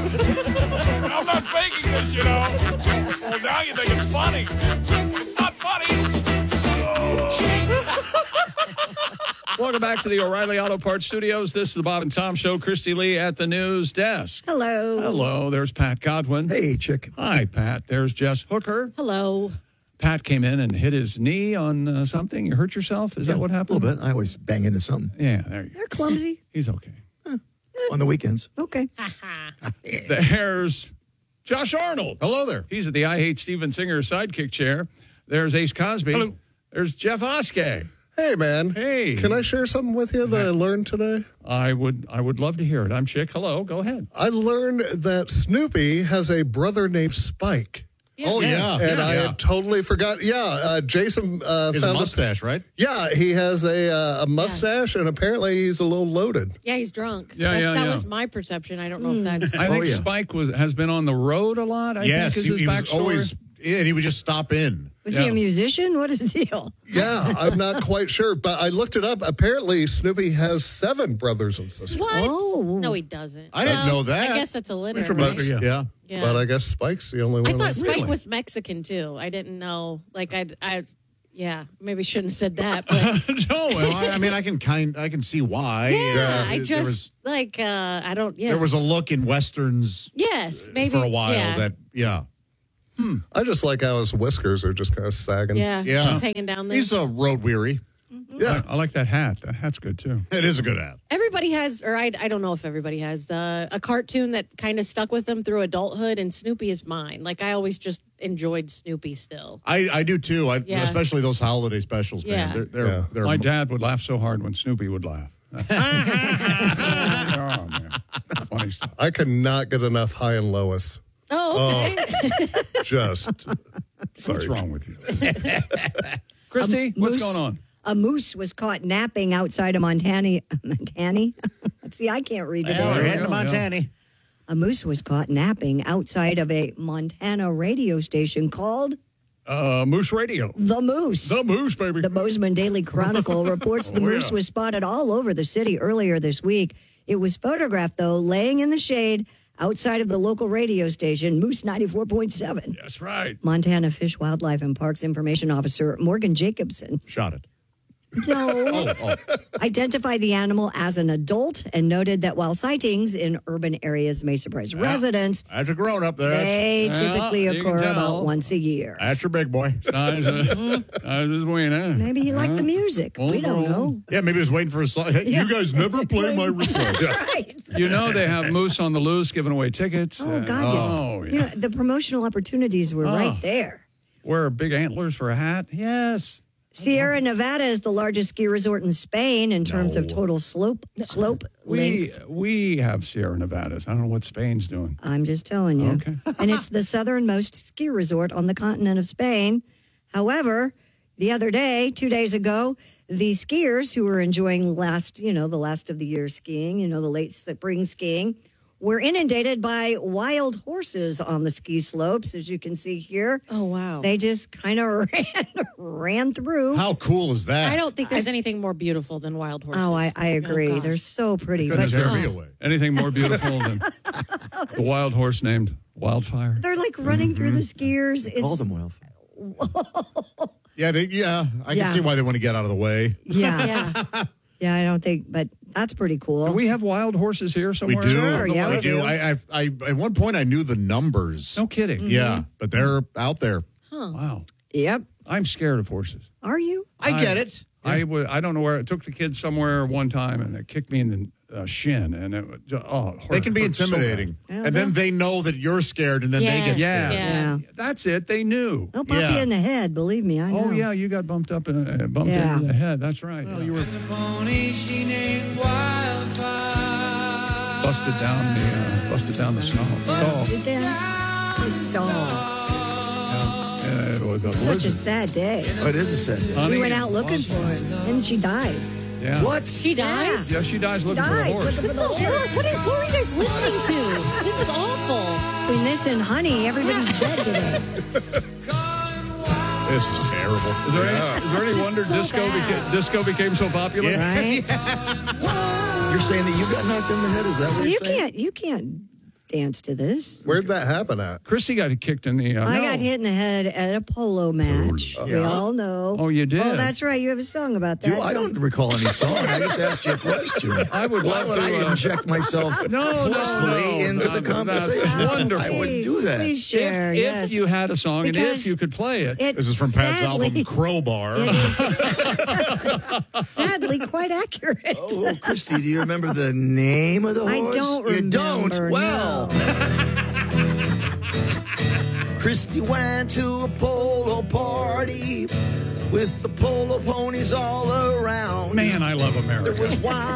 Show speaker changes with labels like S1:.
S1: I'm not faking this, you know. Well, now you think it's funny. It's not funny.
S2: Welcome back to the O'Reilly Auto Parts Studios. This is the Bob and Tom Show. Christy Lee at the news desk.
S3: Hello.
S2: Hello. There's Pat Godwin.
S4: Hey, chick.
S2: Hi, Pat. There's Jess Hooker.
S3: Hello.
S2: Pat came in and hit his knee on something. You hurt yourself? Is that what
S4: A
S2: happened?
S4: little bit. I always bang into something
S2: Yeah, there you go.
S3: You're clumsy.
S2: He's okay.
S4: on the weekends.
S3: Okay.
S2: There's Josh Arnold.
S5: Hello there.
S2: He's at the I Hate Steven Singer sidekick chair. There's Ace Cosby.
S5: Hello.
S2: There's Jeff Oskey.
S6: Hey, man.
S2: Hey.
S6: Can I share something with you that I learned today?
S2: I would love to hear it. I'm Chick. Hello. Go ahead.
S6: I learned that Snoopy has a brother named Spike.
S5: Oh, yeah.
S6: And I had totally forgot. Yeah, Jason
S5: His
S6: found
S5: mustache, right?
S6: Yeah, he has a mustache, and apparently he's a little loaded.
S7: Yeah, he's drunk.
S2: Yeah.
S7: That was my perception. I don't know if that's...
S2: I think
S4: yeah.
S2: Spike has been on the road a lot. I
S5: Yes,
S2: think is his
S5: he was
S2: backstory.
S5: always, and he would just stop in.
S3: Was he
S2: Yeah.
S3: a musician? What is the deal?
S6: Yeah, I'm not quite sure, but I looked it up. Apparently, Snoopy has 7 brothers and sisters.
S7: What?
S3: Oh.
S7: No, he doesn't.
S5: I didn't know that.
S7: I guess that's a litter.
S5: From
S7: right?
S5: yeah.
S7: Yeah.
S6: But I guess Spike's the only one.
S7: I thought Spike
S2: Really?
S7: was Mexican, too. I didn't know. Like, yeah, maybe shouldn't have said that. But
S2: No,
S5: Well, I mean, I can see why.
S7: yeah, I
S5: There
S7: just, I don't, yeah.
S5: there was a look in westerns
S7: yes, maybe.
S5: for a while
S7: yeah.
S5: that
S6: I just like how his whiskers are just kind of sagging.
S7: Yeah,
S5: Yeah.
S7: just hanging down there.
S5: he's a road weary.
S6: Yeah.
S2: I like that hat. That hat's good too.
S5: It is a good ad.
S7: Everybody has, or I don't know if everybody has, a cartoon that kind of stuck with them through adulthood, and Snoopy is mine. Like, I always just enjoyed Snoopy still.
S5: I do too.
S7: Yeah.
S5: Especially those holiday specials, man.
S7: Yeah.
S5: They're
S2: My dad would laugh so hard when Snoopy would laugh. Oh, man. Funny stuff.
S6: I cannot get enough High and Lois.
S7: Oh, okay.
S6: Just.
S2: What's wrong with you? Christy, what's
S3: moose.
S2: going on?
S3: A moose was caught napping outside of Montana. See, I can't read today.
S2: we're heading to Montana.
S3: A moose was caught napping outside of a Montana radio station called
S2: Moose Radio.
S3: The Moose.
S2: The Moose, baby.
S3: The Bozeman Daily Chronicle reports the moose was spotted all over the city earlier this week. It was photographed, though, laying in the shade outside of the local radio station, Moose 94.7.
S2: That's right.
S3: Montana Fish, Wildlife, and Parks Information Officer Morgan Jacobson
S5: shot it.
S3: No. Identified the animal as an adult and noted that while sightings in urban areas may surprise residents,
S5: That's a grown up there.
S3: they typically
S2: you can
S3: occur
S2: tell.
S3: about once a year.
S5: That's your big boy.
S2: I was waiting.
S3: Maybe he liked the music. We don't know.
S5: Yeah, maybe he was waiting for a song. Hey, you guys never play my request.
S3: Right.
S2: You know they have Moose on the Loose giving away tickets.
S3: Oh, God.
S2: Oh, yeah.
S3: You know, the promotional opportunities were right there.
S2: Wear big antlers for a hat? Yes.
S3: Sierra Nevada is the largest ski resort in Spain in terms of total slope length.
S2: We have Sierra Nevadas. I don't know what Spain's doing.
S3: I'm just telling you.
S2: Okay.
S3: And it's the southernmost ski resort on the continent of Spain. However, the other day, 2 days ago, the skiers who were enjoying the last of the year skiing, the late spring skiing, were inundated by wild horses on the ski slopes, as you can see here.
S7: Oh, wow.
S3: They just kind of ran through.
S5: How cool is that?
S7: I don't think there's anything more beautiful than wild horses.
S3: Oh, I agree.
S7: gosh.
S3: They're so pretty.
S5: Goodness,
S3: But
S5: there be a way.
S2: Anything more beautiful than the wild horse named Wildfire?
S3: they're like running through the skiers.
S4: Call
S3: It's,
S4: them Wildfire.
S5: Yeah, I can
S3: Yeah.
S5: see why they want to get out of the way.
S3: yeah.
S7: Yeah.
S3: Yeah, I don't think, but that's pretty cool.
S2: Do we have wild horses here
S5: We
S2: somewhere?
S5: do.
S3: Sure, yeah,
S5: we
S3: we
S5: do.
S3: do.
S5: I at one point I knew the numbers.
S2: No kidding.
S5: Yeah, but they're out there.
S2: Wow.
S3: Yep.
S2: I'm scared of horses.
S3: Are you?
S5: I get it.
S2: I don't know where. I took the kids somewhere one time and they kicked me in the shin, and it
S5: They can be
S2: hurt so bad.
S5: intimidating, and then they know that you're scared, and then they get
S2: Yeah.
S5: scared.
S3: Yeah.
S2: That's it. They knew.
S3: They'll pop
S5: Yeah.
S3: you in the head, believe me, I know.
S2: Oh yeah, you got bumped up and bumped
S3: Yeah.
S2: into the head. That's right. You were busted down the stall.
S3: Sit down. It's all.
S2: It was a
S3: Such a
S2: blizzard.
S3: sad day.
S4: Oh, it is a sad day.
S2: Honey,
S3: We went out looking for him, and she died.
S2: Yeah.
S4: What?
S7: She dies?
S2: Yeah, she dies looking for a
S3: Died.
S2: horse.
S3: Looking
S7: This is so horrible. What are you guys listening to? This is awful.
S3: Between this and honey, everybody's dead today.
S5: This is terrible.
S2: Is there any wonder
S7: so bad.
S2: disco became so popular?
S5: Yeah.
S3: Right?
S4: You're saying that you got knocked in the head? Is that what you're saying?
S3: You can't dance to this.
S6: Where'd that happen at?
S2: Christy got kicked in the.
S3: I got hit in the head at a polo match. We all know.
S2: Oh, you did?
S3: Oh, that's right. You have a song about that.
S4: I don't recall any song. I just asked you a question.
S2: I would
S4: Why
S2: love
S4: would
S2: to,
S4: I inject myself forcefully into the conversation?
S2: That's wonderful.
S4: I wouldn't do that.
S3: Please share.
S2: If
S3: yes.
S2: you had a song and
S3: Because
S2: if you could play it.
S5: This is from Pat's album Crowbar.
S3: It is sadly quite accurate.
S4: Oh, Christy, do you remember the name of the
S3: I
S4: horse?
S3: don't
S4: You don't?
S3: remember,
S4: Well, Christy went to a polo party with the polo ponies all around.
S2: Man, I love America.
S4: There was wine